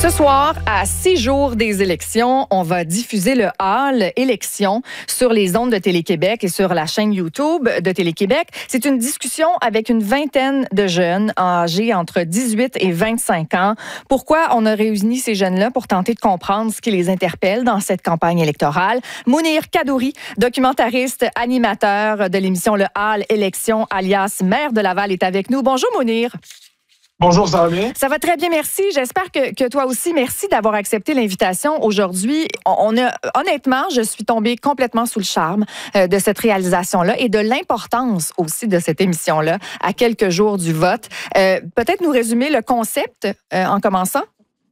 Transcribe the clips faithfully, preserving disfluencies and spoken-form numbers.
Ce soir, à six jours des élections, on va diffuser le hall élection sur les ondes de Télé-Québec et sur la chaîne YouTube de Télé-Québec. C'est une discussion avec une vingtaine de jeunes âgés entre dix-huit et vingt-cinq ans. Pourquoi on a réuni ces jeunes-là pour tenter de comprendre ce qui les interpelle dans cette campagne électorale? Mounir Kadouri, documentariste, animateur de l'émission Le Hall élection, alias maire de Laval, est avec nous. Bonjour Mounir. Bonjour, ça va bien? Ça va très bien, merci. J'espère que, que toi aussi, merci d'avoir accepté l'invitation aujourd'hui. On, on a, honnêtement, je suis tombée complètement sous le charme euh, de cette réalisation-là et de l'importance aussi de cette émission-là à quelques jours du vote. Euh, peut-être nous résumer le concept euh, en commençant?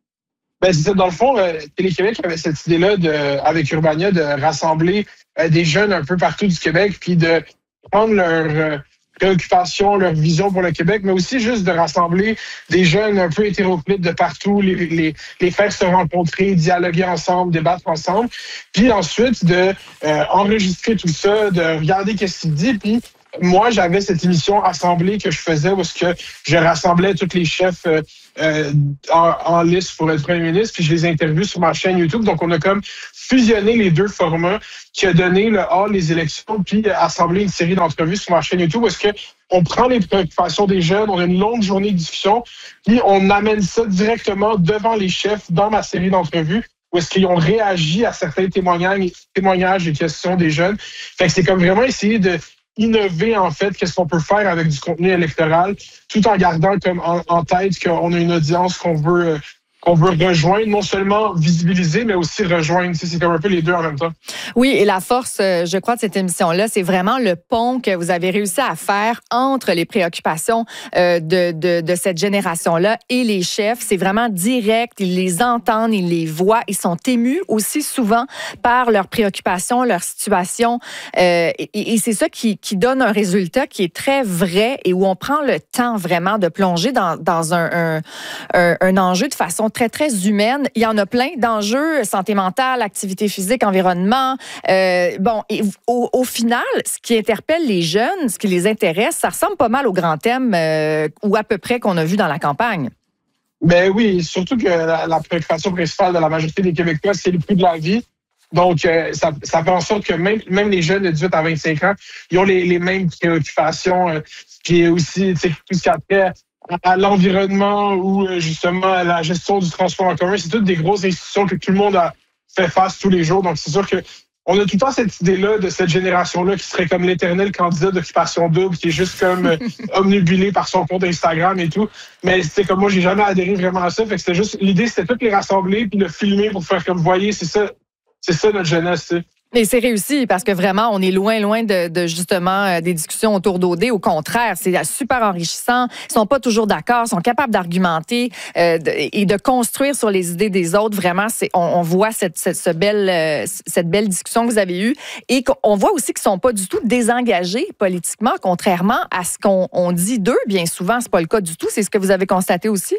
Ben, c'est ça. Dans le fond, euh, Télé-Québec avait cette idée-là, de, avec Urbania, de rassembler euh, des jeunes un peu partout du Québec, puis de prendre leur... Euh, préoccupations, leur vision pour le Québec, mais aussi juste de rassembler des jeunes un peu hétéroclites de partout, les, les, les faire se rencontrer, dialoguer ensemble, débattre ensemble, puis ensuite de euh, enregistrer tout ça, de regarder qu'est-ce qu'il dit, puis moi, j'avais cette émission assemblée que je faisais où ce que je rassemblais tous les chefs euh, euh, en, en liste pour être premier ministre, puis je les interviewe sur ma chaîne YouTube. Donc, on a comme fusionné les deux formats qui a donné le hall les élections, puis assemblé une série d'entrevues sur ma chaîne YouTube où est-ce que on prend les préoccupations des jeunes, on a une longue journée de discussion, puis on amène ça directement devant les chefs dans ma série d'entrevues où est-ce qu'ils ont réagi à certains témoignages, témoignages et questions des jeunes. Fait que c'est comme vraiment essayer de innover, en fait, qu'est-ce qu'on peut faire avec du contenu électoral, tout en gardant comme en, en tête qu'on a une audience qu'on veut, qu'on veut rejoindre, non seulement visibiliser, mais aussi rejoindre. C'est comme un peu les deux en même temps. Oui, et la force, je crois, de cette émission-là, c'est vraiment le pont que vous avez réussi à faire entre les préoccupations euh, de, de, de cette génération-là et les chefs. C'est vraiment direct, ils les entendent, ils les voient, ils sont émus aussi souvent par leurs préoccupations, leur situation. Euh, et, et c'est ça qui, qui donne un résultat qui est très vrai et où on prend le temps vraiment de plonger dans, dans un, un, un, un enjeu de façon très, très humaine. Il y en a plein d'enjeux, santé mentale, activité physique, environnement. Euh, bon, et au, au final, ce qui interpelle les jeunes, ce qui les intéresse, ça ressemble pas mal aux grands thèmes euh, ou à peu près qu'on a vu dans la campagne. Ben oui, surtout que la, la préoccupation principale de la majorité des Québécois, c'est le prix de la vie. Donc, euh, ça, ça fait en sorte que même, même les jeunes de dix-huit à vingt-cinq ans, ils ont les, les mêmes préoccupations. Euh, puis aussi, tu sais, tout ce qui a trait à l'environnement ou justement à la gestion du transport en commun. C'est toutes des grosses institutions que tout le monde a fait face tous les jours. Donc, c'est sûr que on a tout le temps cette idée-là de cette génération-là qui serait comme l'éternel candidat d'occupation double, qui est juste comme euh, omnibulé par son compte Instagram et tout. Mais c'est comme moi, j'ai jamais adhéré vraiment à ça. Fait que c'était juste, l'idée, c'était toutes les rassembler puis le filmer pour faire comme, vous voyez, c'est ça, c'est ça notre jeunesse, tu sais. Et c'est réussi parce que vraiment, on est loin, loin de, de justement euh, des discussions autour d'O D. Au contraire, c'est super enrichissant. Ils sont pas toujours d'accord, sont capables d'argumenter euh, de, et de construire sur les idées des autres. Vraiment, c'est on, on voit cette, cette, ce belle, euh, cette belle discussion que vous avez eue et on voit aussi qu'ils sont pas du tout désengagés politiquement, contrairement à ce qu'on on dit d'eux. Bien souvent, c'est pas le cas du tout. C'est ce que vous avez constaté aussi?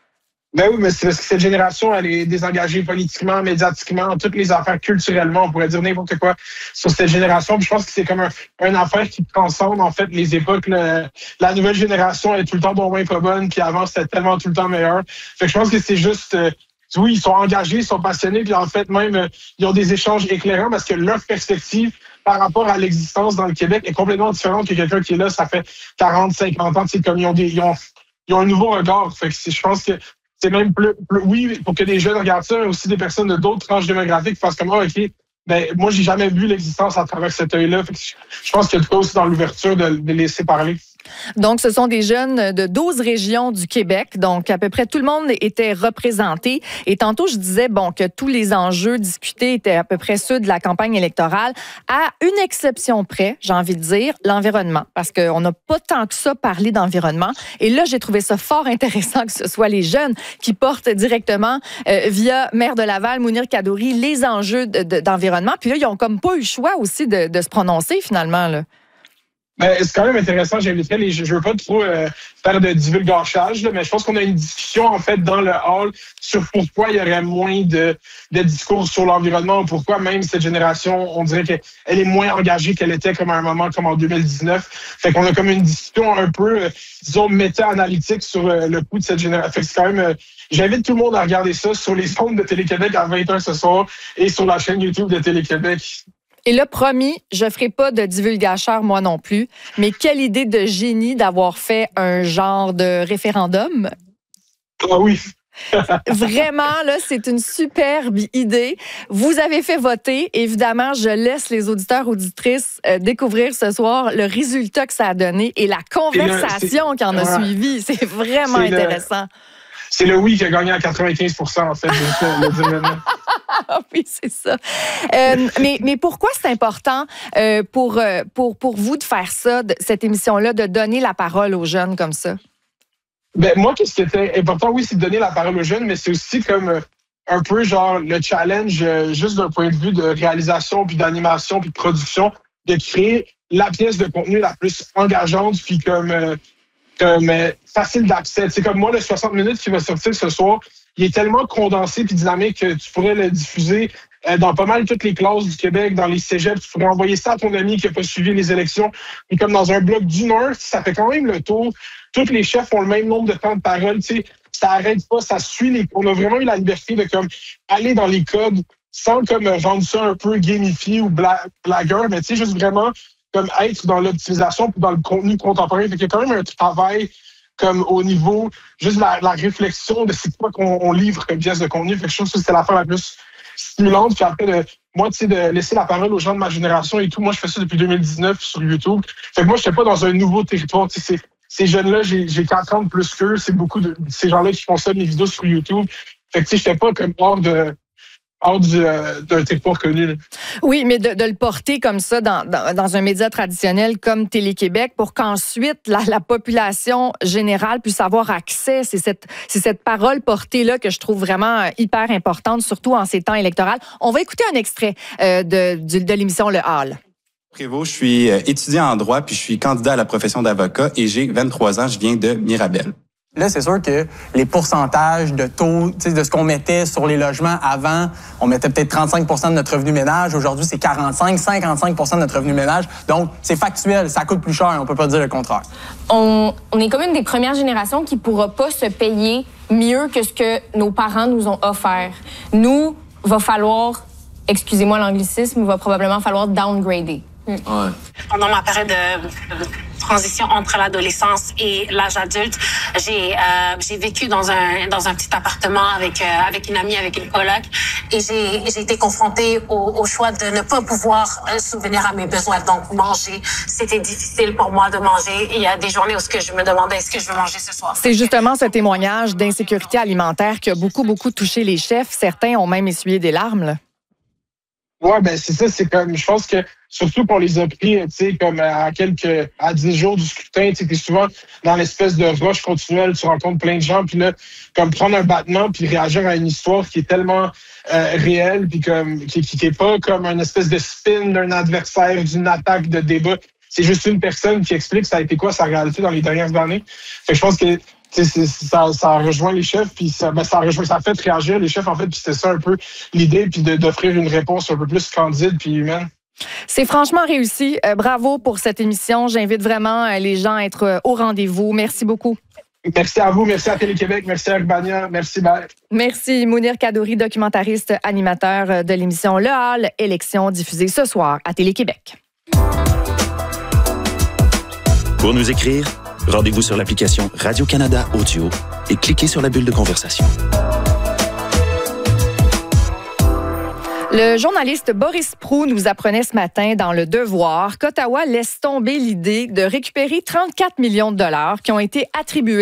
Ben oui, mais c'est parce que cette génération, elle est désengagée politiquement, médiatiquement, toutes les affaires culturellement, on pourrait dire n'importe quoi sur cette génération. Puis je pense que c'est comme un, un affaire qui transcende, en fait, les époques. Le, la nouvelle génération est tout le temps bon, moins pas bonne, puis avant, c'était tellement tout le temps meilleur. Fait que je pense que c'est juste... Euh, oui, ils sont engagés, ils sont passionnés, puis en fait, même, euh, ils ont des échanges éclairants parce que leur perspective par rapport à l'existence dans le Québec est complètement différente que quelqu'un qui est là, ça fait quarante, cinquante ans. C'est comme ils ont, des, ils, ont, ils ont un nouveau regard. Fait que je pense que c'est même plus, plus, oui, pour que les jeunes regardent ça, mais aussi des personnes de d'autres tranches démographiques fassent comme, ah, OK, ben, moi, j'ai jamais vu l'existence à travers cet œil-là. Fait que je pense qu'il y a de quoi aussi dans l'ouverture de, de laisser parler. Donc, ce sont des jeunes de douze régions du Québec. Donc, à peu près tout le monde était représenté. Et tantôt, je disais, bon, que tous les enjeux discutés étaient à peu près ceux de la campagne électorale, à une exception près, j'ai envie de dire, l'environnement. Parce qu'on n'a pas tant que ça parlé d'environnement. Et là, j'ai trouvé ça fort intéressant que ce soit les jeunes qui portent directement, euh, via maire de Laval, Mounir Kadouri, les enjeux de, de, d'environnement. Puis là, ils n'ont comme pas eu le choix aussi de, de se prononcer, finalement, là. Ben, c'est quand même intéressant. J'inviterais les. Je veux pas trop euh, faire de divulgachage, là, mais je pense qu'on a une discussion en fait dans le hall sur pourquoi il y aurait moins de, de discours sur l'environnement, pourquoi même cette génération, on dirait qu'elle est moins engagée qu'elle était comme à un moment comme en deux mille dix-neuf. Fait qu'on a comme une discussion un peu, euh, disons, méta-analytique sur euh, le coût de cette génération. Fait que c'est quand même. Euh, j'invite tout le monde à regarder ça sur les ondes de Télé-Québec à vingt heures ce soir et sur la chaîne YouTube de Télé-Québec. Et là, promis, je ne ferai pas de divulgacheur, moi non plus. Mais quelle idée de génie d'avoir fait un genre de référendum. Ah oui. Vraiment, là, c'est une superbe idée. Vous avez fait voter. Évidemment, je laisse les auditeurs, auditrices euh, découvrir ce soir le résultat que ça a donné et la conversation qui en a ouais. suivi. C'est vraiment c'est intéressant. Le... C'est le oui qui a gagné à quatre-vingt-quinze pour cent, en fait. Ah oui, c'est ça. Euh, mais, mais pourquoi c'est important euh, pour, euh, pour, pour vous de faire ça, de, cette émission-là, de donner la parole aux jeunes comme ça? Ben, moi, qu'est-ce qui était important, oui, c'est de donner la parole aux jeunes, mais c'est aussi comme euh, un peu genre le challenge, euh, juste d'un point de vue de réalisation, puis d'animation, puis de production, de créer la pièce de contenu la plus engageante, puis comme... Euh, Comme, euh, facile d'accès. C'est comme moi, le soixante minutes qui va sortir ce soir, il est tellement condensé et dynamique que tu pourrais le diffuser euh, dans pas mal toutes les classes du Québec, dans les cégeps. Tu pourrais envoyer ça à ton ami qui n'a pas suivi les élections. Et comme dans un bloc d'une heure, ça fait quand même le tour. Tous les chefs ont le même nombre de temps de parole. Tu sais, ça n'arrête pas, ça suit les... On a vraiment eu la liberté de comme aller dans les codes sans comme rendre ça un peu gamifié ou bla... blagueur, mais tu sais, juste vraiment comme être dans l'optimisation puis dans le contenu contemporain. Fait qu'il y a quand même un travail comme au niveau juste la, la réflexion de c'est quoi qu'on on livre comme pièce de contenu. Fait que je trouve que c'est l'affaire la plus stimulante. Puis après, de, moi, tu sais, de laisser la parole aux gens de ma génération et tout. Moi, je fais ça depuis deux mille dix-neuf sur YouTube. Fait que moi, je n'étais pas dans un nouveau territoire. Tu sais, ces jeunes-là, j'ai, j'ai quatre ans de plus qu'eux. C'est beaucoup de ces gens-là qui consomment mes vidéos sur YouTube. Fait que tu sais, je n'étais pas comme hors de... hors du, euh, d'un territoire connu. Là. Oui, mais de, de le porter comme ça dans, dans, dans un média traditionnel comme Télé-Québec pour qu'ensuite la, la population générale puisse avoir accès. C'est cette, c'est cette parole portée-là que je trouve vraiment hyper importante, surtout en ces temps électoraux. On va écouter un extrait euh, de, de, de l'émission Le Hall. Prévost, je suis étudiant en droit, puis je suis candidat à la profession d'avocat et j'ai vingt-trois ans, je viens de Mirabel. Là, c'est sûr que les pourcentages de taux, tu sais, de ce qu'on mettait sur les logements avant, on mettait peut-être trente-cinq pour cent de notre revenu ménage. Aujourd'hui, c'est quarante-cinq, cinquante-cinq pour cent de notre revenu ménage. Donc, c'est factuel, ça coûte plus cher et on peut pas dire le contraire. On, on est comme une des premières générations qui pourra pas se payer mieux que ce que nos parents nous ont offert. Nous, va falloir, excusez-moi l'anglicisme, va probablement falloir downgrader. Ouais. Pendant ma période de transition entre l'adolescence et l'âge adulte, j'ai euh, j'ai vécu dans un dans un petit appartement avec euh, avec une amie, avec une coloc, et j'ai j'ai été confrontée au, au choix de ne pas pouvoir euh, subvenir à mes besoins. Donc manger, c'était difficile pour moi de manger. Il y a des journées où ce que je me demandais est-ce que je vais manger ce soir. C'est justement ce témoignage d'insécurité alimentaire qui a beaucoup beaucoup touché les chefs. Certains ont même essuyé des larmes. Là. Ouais, ben c'est ça, c'est comme, je pense que surtout qu'on les a pris, tu sais, comme à quelques, à dix jours du scrutin, tu sais, t'es souvent dans l'espèce de rush continuelle, tu rencontres plein de gens, puis là, comme prendre un battement, puis réagir à une histoire qui est tellement euh, réelle, puis comme, qui, qui est pas comme une espèce de spin d'un adversaire, d'une attaque de débat. C'est juste une personne qui explique ça a été quoi sa réalité dans les dernières années. Fait que je pense que c'est, ça, ça rejoint les chefs, puis ça, ben, ça, rejoint, ça a fait réagir les chefs, en fait, puis c'était ça un peu l'idée, puis de, d'offrir une réponse un peu plus candide puis humaine. C'est franchement réussi. Euh, bravo pour cette émission. J'invite vraiment euh, les gens à être euh, au rendez-vous. Merci beaucoup. Merci à vous, merci à Télé-Québec, merci à Urbania, merci Beth. Merci Mounir Kadouri, documentariste, animateur de l'émission Le Hall, élection diffusée ce soir à Télé-Québec. Pour nous écrire, rendez-vous sur l'application Radio-Canada Audio et cliquez sur la bulle de conversation. Le journaliste Boris Proulx nous apprenait ce matin dans Le Devoir qu'Ottawa laisse tomber l'idée de récupérer trente-quatre millions de dollars qui ont été attribués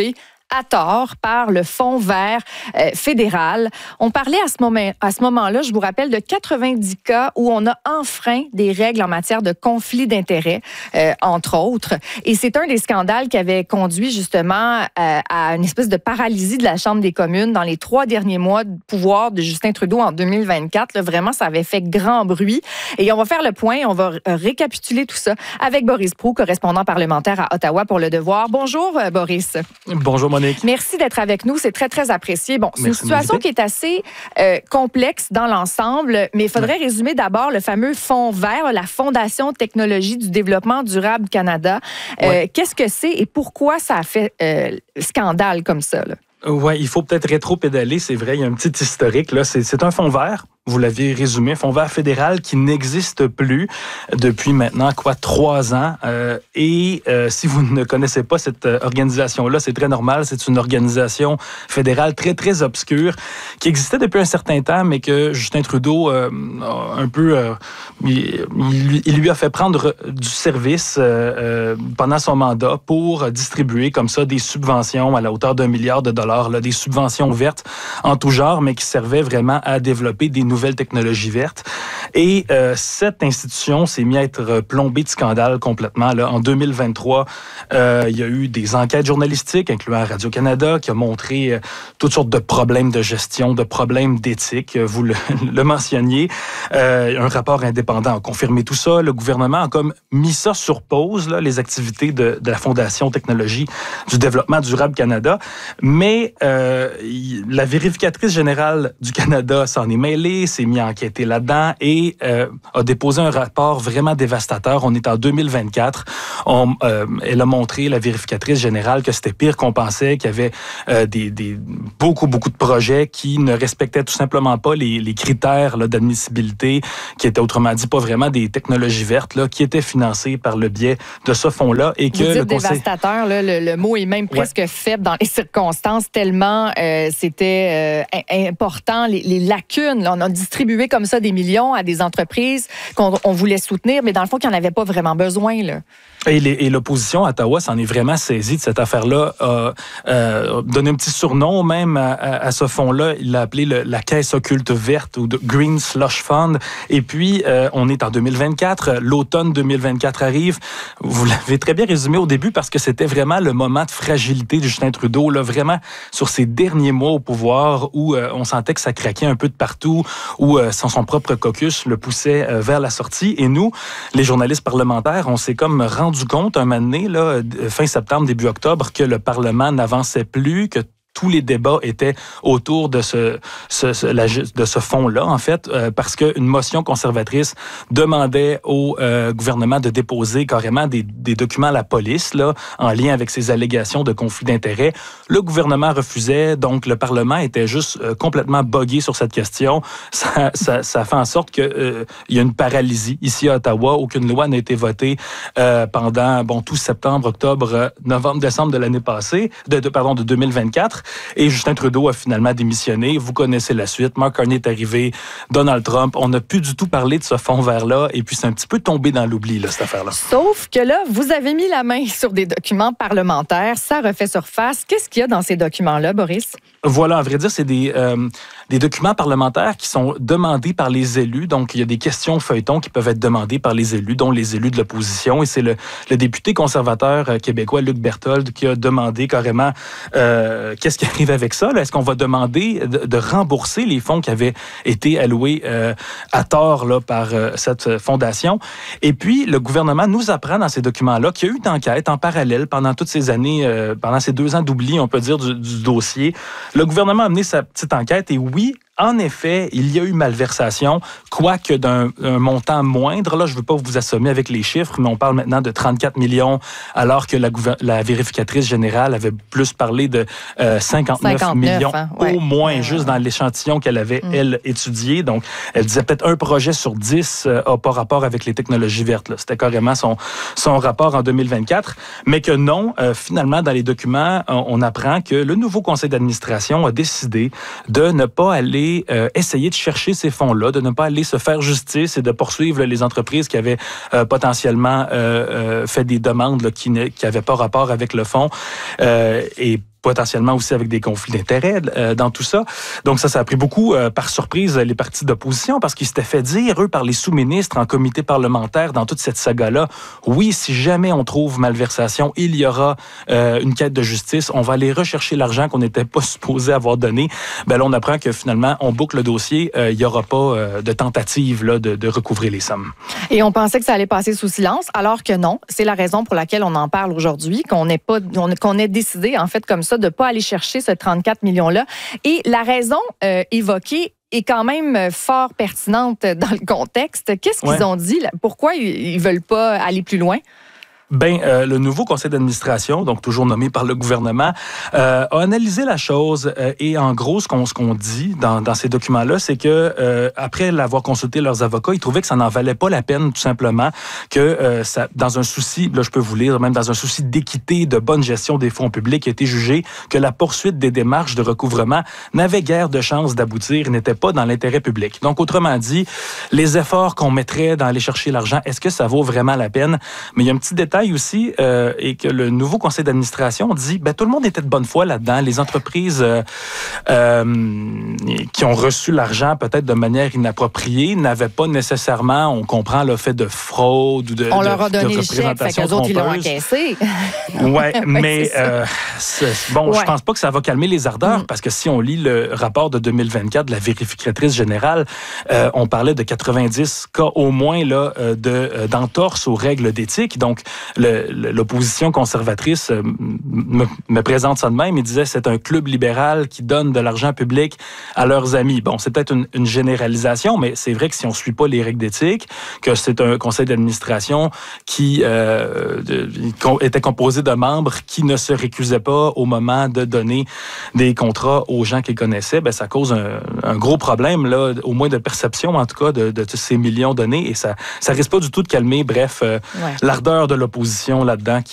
à tort par le Fonds vert euh, fédéral. On parlait à ce moment, à ce moment-là, je vous rappelle, de quatre-vingt-dix cas où on a enfreint des règles en matière de conflit d'intérêts, euh, entre autres. Et c'est un des scandales qui avait conduit justement euh, à une espèce de paralysie de la Chambre des communes dans les trois derniers mois de pouvoir de Justin Trudeau en deux mille vingt-quatre. Là, vraiment, ça avait fait grand bruit. Et on va faire le point, on va récapituler tout ça avec Boris Proulx, correspondant parlementaire à Ottawa pour Le Devoir. Bonjour, euh, Boris. Bonjour, Monique. Merci d'être avec nous. C'est très, très apprécié. Bon, c'est Merci une situation qui est assez euh, complexe dans l'ensemble, mais il faudrait ouais. résumer d'abord le fameux Fonds vert, la Fondation Technologie du développement durable Canada. Euh, ouais. Qu'est-ce que c'est et pourquoi ça a fait euh, scandale comme ça, là? Oui, il faut peut-être rétro-pédaler, c'est vrai, il y a un petit historique. Là, c'est, c'est un fonds vert, vous l'aviez résumé, fonds vert fédéral qui n'existe plus depuis maintenant, quoi, trois ans. Euh, et euh, si vous ne connaissez pas cette organisation-là, c'est très normal, c'est une organisation fédérale très, très obscure qui existait depuis un certain temps, mais que Justin Trudeau, euh, un peu, euh, il, il lui a fait prendre du service euh, pendant son mandat pour distribuer comme ça des subventions à la hauteur d'un milliard de dollars. Là, des subventions vertes en tout genre, mais qui servaient vraiment à développer des nouvelles technologies vertes. Et euh, cette institution s'est mise à être plombée de scandales complètement. Là. En deux mille vingt-trois, euh, il y a eu des enquêtes journalistiques, incluant Radio-Canada, qui a montré euh, toutes sortes de problèmes de gestion, de problèmes d'éthique. Vous le, le mentionniez. Euh, un rapport indépendant a confirmé tout ça. Le gouvernement a comme mis ça sur pause, là, les activités de, de la Fondation Technologie du développement durable Canada. Mais Euh, la vérificatrice générale du Canada s'en est mêlée, s'est mis à enquêter là-dedans et euh, a déposé un rapport vraiment dévastateur. On est en deux mille vingt-quatre. On, euh, elle a montré, la vérificatrice générale, que c'était pire qu'on pensait, qu'il y avait euh, des, des, beaucoup, beaucoup de projets qui ne respectaient tout simplement pas les, les critères là, d'admissibilité, qui étaient autrement dit pas vraiment des technologies vertes, là, qui étaient financées par le biais de ce fonds-là. Et que Vous dites le conseil... dévastateur, là, le, le mot est même presque ouais. faible dans les circonstances, tellement euh, c'était euh, important, les, les lacunes. Là, on a distribué comme ça des millions à des entreprises qu'on on voulait soutenir, mais dans le fond, qu'il n'y en avait pas vraiment besoin. Là. Et, les, et l'opposition à Ottawa s'en est vraiment saisie de cette affaire-là, a euh, donné un petit surnom même à, à, à ce fonds-là. Il l'a appelé le, la Caisse occulte verte ou de Green Slush Fund. Et puis, euh, on est en deux mille vingt-quatre. L'automne deux mille vingt-quatre arrive. Vous l'avez très bien résumé au début parce que c'était vraiment le moment de fragilité de Justin Trudeau, là, vraiment sur ses derniers mois au pouvoir où euh, on sentait que ça craquait un peu de partout, où euh, son, son propre caucus le poussait euh, vers la sortie. Et nous, les journalistes parlementaires, on s'est comme rendu compte un moment donné, là, fin septembre, début octobre, que le Parlement n'avançait plus, que tous les débats étaient autour de ce, ce, ce, la, de ce fonds-là, en fait, euh, parce qu'une motion conservatrice demandait au euh, gouvernement de déposer carrément des, des documents à la police, là, en lien avec ces allégations de conflit d'intérêts. Le gouvernement refusait, donc le Parlement était juste euh, complètement bogué sur cette question. Ça, ça, ça fait en sorte qu'il euh, y a une paralysie ici à Ottawa. Aucune loi n'a été votée euh, pendant, bon, tout septembre, octobre, novembre, décembre de l'année passée, de, de, pardon, de deux mille vingt-quatre. Et Justin Trudeau a finalement démissionné. Vous connaissez la suite. Mark Carney est arrivé. Donald Trump. On n'a plus du tout parlé de ce fonds vert-là. Et puis, c'est un petit peu tombé dans l'oubli, là, cette affaire-là. Sauf que là, vous avez mis la main sur des documents parlementaires. Ça refait surface. Qu'est-ce qu'il y a dans ces documents-là, Boris? Voilà, à vrai dire, c'est des, euh, des documents parlementaires qui sont demandés par les élus. Donc, il y a des questions feuilletons qui peuvent être demandées par les élus, dont les élus de l'opposition. Et c'est le, le député conservateur québécois, Luc Berthold, qui a demandé carrément euh, qu'est-ce qui arrive avec ça. Là? Est-ce qu'on va demander de, de rembourser les fonds qui avaient été alloués euh, à tort là, par euh, cette fondation? Et puis, le gouvernement nous apprend dans ces documents-là qu'il y a eu une enquête en parallèle pendant toutes ces années, euh, pendant ces deux ans d'oubli, on peut dire, du, du dossier. Le gouvernement a mené sa petite enquête et oui, en effet, il y a eu malversation, quoique d'un un montant moindre. Là, je ne veux pas vous assommer avec les chiffres, mais on parle maintenant de trente-quatre millions, alors que la, la vérificatrice générale avait plus parlé de euh, cinquante-neuf, cinquante-neuf millions, hein, ouais. Au moins, euh... juste dans l'échantillon qu'elle avait, mm. elle, étudié. Donc, elle disait peut-être un projet sur dix n'a euh, pas rapport avec les technologies vertes. Là. C'était carrément son, son rapport en deux mille vingt-quatre. Mais que non, euh, finalement, dans les documents, on, on apprend que le nouveau conseil d'administration a décidé de ne pas aller Euh, essayer de chercher ces fonds-là, de ne pas aller se faire justice et de poursuivre là, les entreprises qui avaient euh, potentiellement euh, euh, fait des demandes là, qui n'avaient pas rapport avec le fonds. Euh, et potentiellement aussi avec des conflits d'intérêts euh, dans tout ça. Donc ça, ça a pris beaucoup euh, par surprise les partis d'opposition parce qu'ils s'étaient fait dire, eux, par les sous-ministres en comité parlementaire dans toute cette saga-là, oui, si jamais on trouve malversation, il y aura euh, une quête de justice, on va aller rechercher l'argent qu'on n'était pas supposé avoir donné. Ben là, on apprend que finalement, on boucle le dossier, euh, il n'y aura pas euh, de tentative là, de, de recouvrer les sommes. Et on pensait que ça allait passer sous silence, alors que non. C'est la raison pour laquelle on en parle aujourd'hui, qu'on n'ait pas, qu'on ait décidé, en fait, comme ça, de ne pas aller chercher ce trente-quatre millions-là. Et la raison euh, évoquée est quand même fort pertinente dans le contexte. Qu'est-ce qu'ils ouais. ont dit? Là? Pourquoi ils ne veulent pas aller plus loin? Ben, euh, le nouveau conseil d'administration, donc toujours nommé par le gouvernement, euh, a analysé la chose euh, et en gros, ce qu'on ce qu'on dit dans, dans ces documents-là, c'est que euh, après l'avoir consulté leurs avocats, ils trouvaient que ça n'en valait pas la peine, tout simplement, que euh, ça, dans un souci, là je peux vous lire, même dans un souci d'équité, de bonne gestion des fonds publics, il a été jugé que la poursuite des démarches de recouvrement n'avait guère de chance d'aboutir, n'était pas dans l'intérêt public. Donc, autrement dit, les efforts qu'on mettrait dans aller chercher l'argent, est-ce que ça vaut vraiment la peine? Mais il y a un petit détail aussi, euh, et que le nouveau conseil d'administration dit, ben tout le monde était de bonne foi là-dedans. Les entreprises euh, euh, qui ont reçu l'argent peut-être de manière inappropriée n'avaient pas nécessairement, on comprend, le fait de fraude ou de on de, leur a donné de le chèque, fait qu'eux autres, ils l'ont encaissé. Ouais, mais euh, bon, ouais. je pense pas que ça va calmer les ardeurs, mm. parce que si on lit le rapport de deux mille vingt-quatre de la vérificatrice générale, euh, on parlait de quatre-vingt-dix cas au moins là, de, d'entorse aux règles d'éthique. Donc, Le, l'opposition conservatrice euh, me, me présente ça de même. Il disait c'est un club libéral qui donne de l'argent public à leurs amis. Bon, c'est peut-être une, une généralisation, mais c'est vrai que si on ne suit pas les règles d'éthique, que c'est un conseil d'administration qui euh, de, était composé de membres qui ne se récusaient pas au moment de donner des contrats aux gens qu'ils connaissaient, ben, ça cause un, un gros problème, là, au moins de perception, en tout cas, de, de ces millions donnés. Et ça ne risque pas du tout de calmer, bref, euh, ouais. l'ardeur de l'opposition là-dedans